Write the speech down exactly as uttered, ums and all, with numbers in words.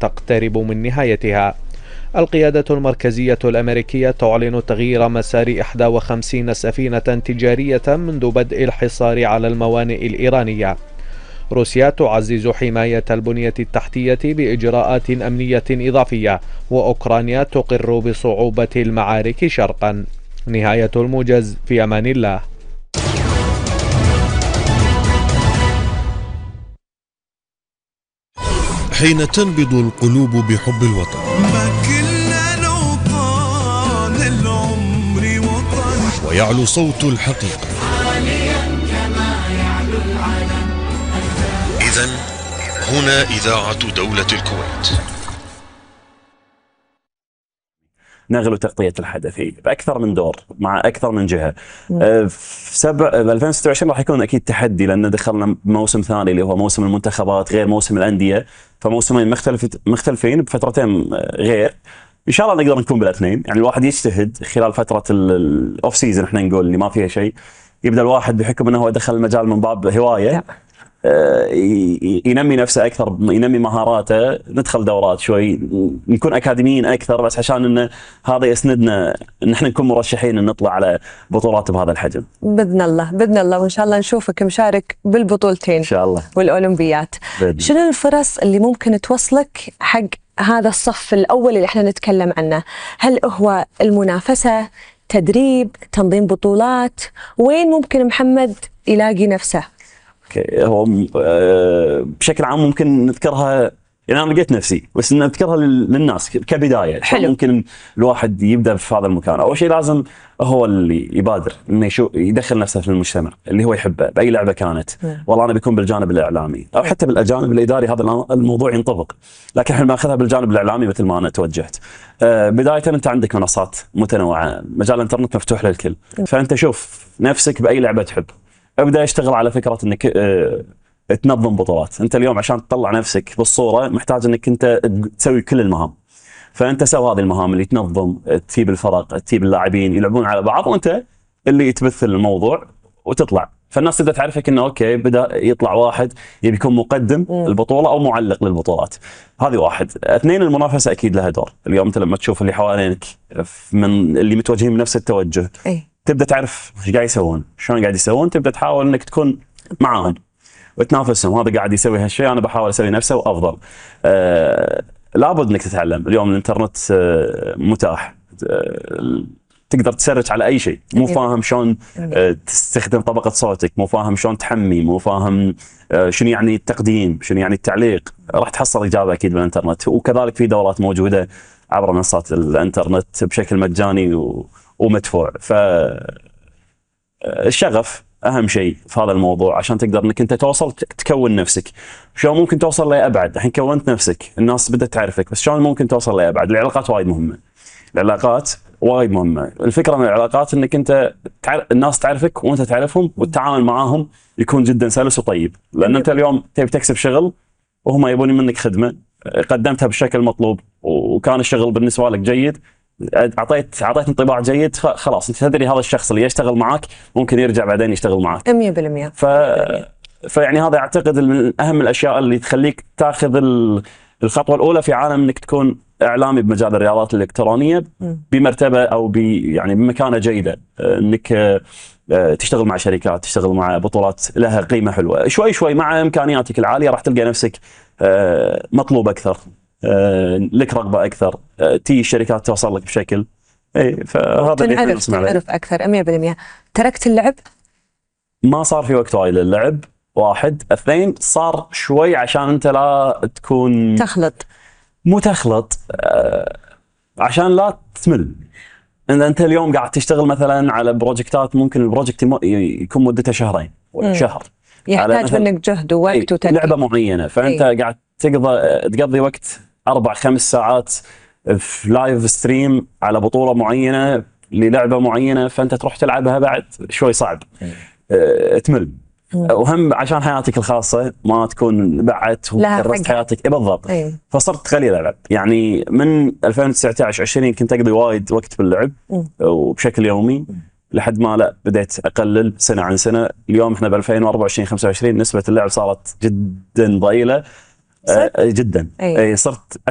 تقترب من نهايتها. القيادة المركزية الأمريكية تعلن تغيير مسار إحدى وخمسين سفينة تجارية منذ بدء الحصار على الموانئ الإيرانية. روسيا تعزز حماية البنية التحتية بإجراءات أمنية إضافية، وأوكرانيا تقر بصعوبة المعارك شرقا. نهاية الموجز، في أمان الله. حين تنبض القلوب بحب الوطن ويعلو صوت الحقيقة، إذن هنا إذاعة دولة الكويت. نغلو تغطية الحدثي بأكثر من دور مع أكثر من جهة. في سبع ألفين وستة وعشرين راح يكون أكيد تحدي، لأن دخلنا بموسم ثاني اللي هو موسم المنتخبات غير موسم الأندية، فموسمين مختلف مختلفين بفترتين غير. ان شاء الله نقدر نكون بالاثنين، يعني الواحد يجتهد خلال فتره الاوف سيزون، احنا نقول اللي ما فيها شيء، يبدا الواحد بحكم انه هو دخل المجال من باب هوايه آه ينمي نفسه اكثر، ينمي مهاراته، ندخل دورات شوي، نكون اكاديميين اكثر، بس عشان انه هذا يسندنا ان احنا نكون مرشحين ان نطلع على بطولات بهذا الحجم. باذن الله باذن الله، وان شاء الله نشوفك مشارك بالبطولتين ان شاء الله والاولمبيات. شنو الفرص اللي ممكن توصلك حق هذا الصف الأول اللي احنا نتكلم عنه؟ هل هو المنافسة، تدريب، تنظيم بطولات؟ وين ممكن محمد يلاقي نفسه؟ هو بشكل عام ممكن نذكرها، يعني انا لقيت نفسي، بس ان اذكرها للناس كبدايه. حلو. ممكن الواحد يبدا في هذا المكان. اول شيء لازم هو اللي يبادر انه يشوف يدخل نفسه في المجتمع اللي هو يحبه باي لعبه كانت. مم. والله انا بيكون بالجانب الاعلامي او حتى بالجانب الاداري، هذا الموضوع ينطبق، لكن احنا بناخذها بالجانب الاعلامي مثل ما انا توجهت. آه بدايه انت عندك منصات متنوعه، مجال الانترنت مفتوح للكل، مم. فانت شوف نفسك باي لعبه تحب، ابدا اشتغل على فكره انك آه تنظم بطولات. انت اليوم عشان تطلع نفسك بالصوره محتاج انك انت تسوي كل المهام، فانت سوي هذه المهام اللي تنظم، تجيب الفرق، تجيب اللاعبين يلعبون على بعض، وانت اللي تبث الموضوع وتطلع، فالناس تبدا تعرفك انه اوكي بدا يطلع واحد يبي يكون مقدم م. البطوله او معلق للبطولات. هذه واحد. اثنين، المنافسه اكيد لها دور. اليوم انت لما تشوف اللي حوالينك من اللي متوجهين بنفس التوجه، أي. تبدا تعرف ايش قاعد يسوون، شلون قاعد يسوون، تبدا تحاول انك تكون معاهم وتنافسهم. هذا قاعد يسوي هالشيء، انا بحاول اسوي نفسه وافضل. آه لابد انك تتعلم. اليوم الانترنت آه متاح، آه تقدر تسرج على اي شيء. مو فاهم شلون آه تستخدم طبقه صوتك، مو فاهم شلون تحمي، مو فاهم آه شنو يعني التقديم، شنو يعني التعليق، راح تحصل اجابه اكيد بالانترنت. وكذلك في دورات موجوده عبر منصات الانترنت بشكل مجاني ومدفوع. ف الشغف اهم شيء في هذا الموضوع، عشان تقدر انك انت توصل تكون نفسك. شلون ممكن توصل لابعد؟ الحين كونت نفسك، الناس بدات تعرفك، بس شلون ممكن توصل لابعد؟ العلاقات وايد مهمه. العلاقات وايد مهمه. الفكره من العلاقات انك انت تعرف الناس تعرفك وانت تعرفهم، والتعامل معاهم يكون جدا سلس وطيب، لان انت اليوم تبي تكسب شغل وهم يبون منك خدمه، قدمتها بالشكل المطلوب وكان الشغل بالنسبه لك جيد، اعطيت اعطيت انطباع جيد، خلاص انت تدري هذا الشخص اللي يشتغل معك ممكن يرجع بعدين يشتغل معك مية بالمية. ف فيعني هذا اعتقد من اهم الاشياء اللي تخليك تاخذ الخطوه الاولى في عالم انك تكون اعلامي بمجال الرياضات الالكترونيه بمرتبه او ب يعني بمكانه جيده، انك تشتغل مع شركات، تشتغل مع بطولات لها قيمه حلوه. شوي شوي مع امكانياتك العاليه راح تلقى نفسك مطلوب اكثر، لك رغبه اكثر، تي الشركات توصل لك بشكل اي. فهذا اللي تنعرف تعرف اكثر. مية بالمية. تركت اللعب؟ ما صار في وقت وايد للعب، واحد. اثنين، صار شوي عشان انت لا تكون تخلط، مو تخلط، آه عشان لا تمل. ان انت اليوم قاعد تشتغل مثلا على بروجكتات، ممكن البروجكت يكون مدته شهرين ولا شهر، يحتاج منك جهد ووقت وتركيز لعبه معينه، فانت أي. قاعد تقضي تقضي وقت اربع خمس ساعات في لايف ستريم على بطوله معينه للعبه معينه، فانت تروح تلعبها بعد شوي صعب، أه تمل. وهم عشان حياتك الخاصه ما تكون بعدت وكرست حياتك. بالضبط. أي. فصرت قليل العب، يعني من ألفين وتسعة عشر عشرين كنت اقضي وايد وقت باللعب م. وبشكل يومي م. لحد ما لا بديت اقلل سنه عن سنه. اليوم احنا ب ألفين وأربعة وعشرين خمسة وعشرين نسبه اللعب صارت جدا ضئيله. آه جدا. أي. صرت